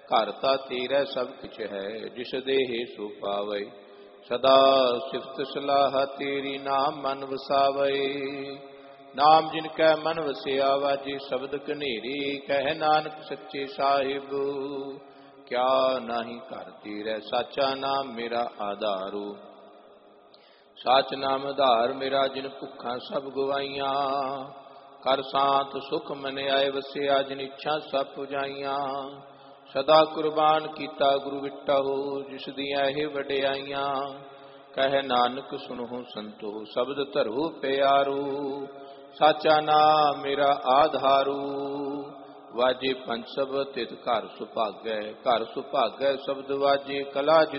ਘਰ ਤਾ ਤੇਰਾ ਸਭ ਕਿਛ ਹੈ, ਜਿਸ ਦੇਹ ਸੋ ਪਾਵੈ। ਸਦਾ ਸਿਫਤ ਸਲਾਹ ਤੇਰੀ, ਨਾਮ ਮਨ ਵਸਾਵੈ। ਨਾਮ ਜਿਨ ਕੈ ਮਨ ਵਸਿਆ, ਵਾਜੇ ਸ਼ਬਦ ਕਨੇਰੀ। ਕਹਿ ਨਾਨਕ ਸੱਚੇ ਸਾਹਿਬ, ਕਿਆ ਨਾਹੀ ਘਰ ਤੇਰੇ। ਸਾਚਾ ਨਾਮ ਮੇਰਾ ਆਧਾਰੂ, ਸਾਚ ਨਾਮ ਆਧਾਰ ਮੇਰਾ। ਜਿਨ ਭੁੱਖਾਂ ਸਭ ਗਵਾਈਆਂ, ਕਰ ਸਾਂਤ ਸੁਖ ਮਨ ਆਏ ਵਸਿਆ। ਜਿਨ ਇੱਛਾ ਸਭ ਪੁਜਾਈਆਂ, ਸਦਾ ਕੁਰਬਾਨ ਕੀਤਾ ਗੁਰੂ ਵਿਟਹੁ। ਜਿਸ ਦੀਆਂ ਇਹ ਵਡਿਆਈਆਂ, ਕਹਿ ਨਾਨਕ ਸੁਣਹੁ ਸੰਤੋ। ਸ਼ਬਦ ਧਰਹੁ ਪਿਆਰੂ, ਸਾਚਾ ਨਾਮ ਮੇਰਾ ਆਧਾਰੂ। ਵਾਜੇ ਪੰਜ ਸ਼ਬਦ ਤਿਤ ਘਰ ਸੁਭਾਗੈ, ਘਰ ਸੁਭਾਗੈ ਸ਼ਬਦ ਵਾਜੇ। ਕਲਾ